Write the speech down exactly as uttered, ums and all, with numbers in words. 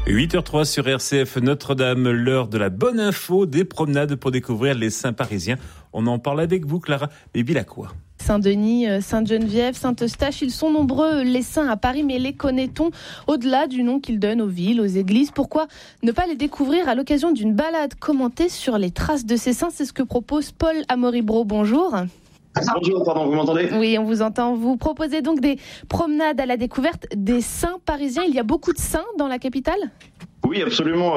huit heures zéro trois sur R C F Notre-Dame, l'heure de la bonne info, des promenades pour découvrir les saints parisiens. On en parle avec vous, Clara Bébilacqua. Saint-Denis, Sainte-Geneviève, Saint-Eustache, ils sont nombreux les saints à Paris, mais les connaît-on au-delà du nom qu'ils donnent aux villes, aux églises? Pourquoi ne pas les découvrir à l'occasion d'une balade commentée sur les traces de ces saints? C'est ce que propose Paul Amoribro. Bonjour. Bonjour, pardon, vous m'entendez ? Oui, on vous entend. Vous proposez donc des promenades à la découverte des saints parisiens. Il y a beaucoup de saints dans la capitale ? Oui, absolument.